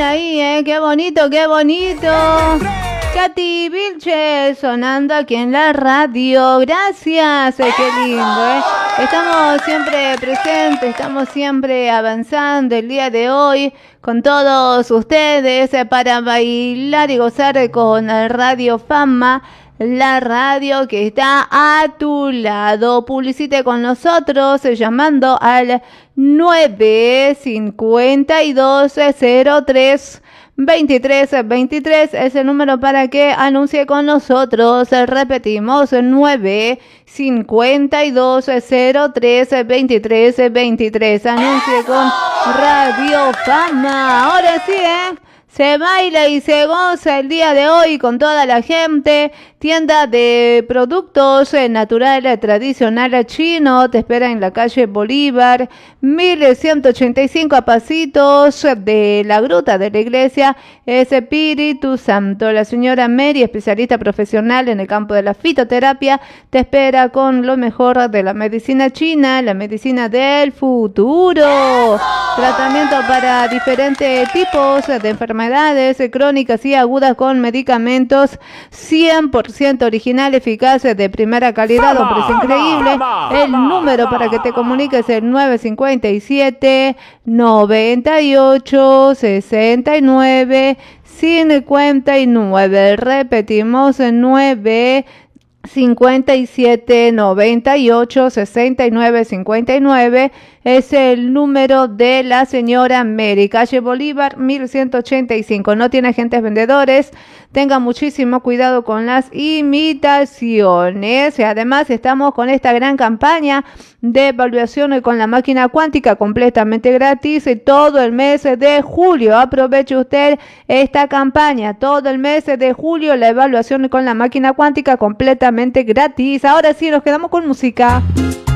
ahí, qué bonito, qué bonito. Katy Vilche sonando aquí en la radio. Gracias, qué lindo, Estamos siempre presentes, estamos siempre avanzando el día de hoy con todos ustedes para bailar y gozar con Radio Fama, la radio que está a tu lado. Publicite con nosotros llamando al 95203 2323 es el número para que anuncie con nosotros. Repetimos, 95203 2323. Anuncie con Radio Fama. Ahora sí, se baila y se goza el día de hoy con toda la gente. Tienda de productos natural, tradicional, chino. Te espera en la calle Bolívar, 1185 a pasitos de la gruta de la iglesia Espíritu Santo. La señora Mary, especialista profesional en el campo de la fitoterapia, te espera con lo mejor de la medicina china, la medicina del futuro. Tratamiento para diferentes tipos de enfermedades crónicas y agudas con medicamentos 100% original, eficaz, de primera calidad, un precio increíble. El número para que te comuniques es el 957 98 69 59. Repetimos, 957 98 69 59 es el número de la señora Mary, calle Bolívar 1185. No tiene agentes vendedores, tenga muchísimo cuidado con las imitaciones. Y además estamos con esta gran campaña de evaluación con la máquina cuántica completamente gratis todo el mes de julio. Aproveche usted esta campaña, todo el mes de julio, la evaluación con la máquina cuántica completamente gratis. Ahora sí, nos quedamos con música.